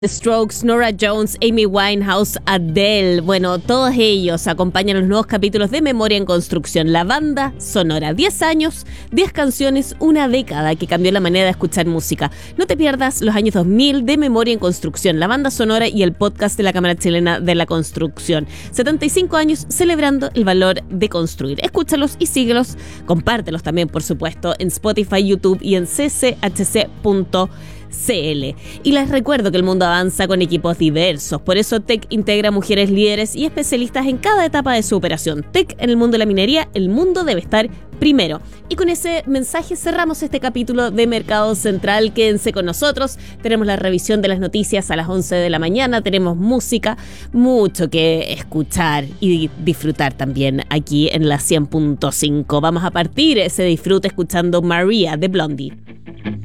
The Strokes, Norah Jones, Amy Winehouse, Adele. Bueno, todos ellos acompañan los nuevos capítulos de Memoria en Construcción. La banda sonora, 10 años, 10 canciones, una década que cambió la manera de escuchar música. No te pierdas los años 2000 de Memoria en Construcción, la banda sonora y el podcast de la Cámara Chilena de la Construcción. 75 años celebrando el valor de construir. Escúchalos y síguelos. Compártelos también, por supuesto, en Spotify, YouTube y en cchc.cl. Y les recuerdo que el mundo avanza con equipos diversos, por eso TEC integra mujeres líderes y especialistas en cada etapa de su operación. TEC en el mundo de la minería, el mundo debe estar primero. Y con ese mensaje cerramos este capítulo de Mercado Central. Quédense con nosotros, tenemos la revisión de las noticias a las 11 de la mañana, tenemos música, mucho que escuchar y disfrutar también aquí en la 100.5. Vamos a partir ese disfrute escuchando Maria de Blondie.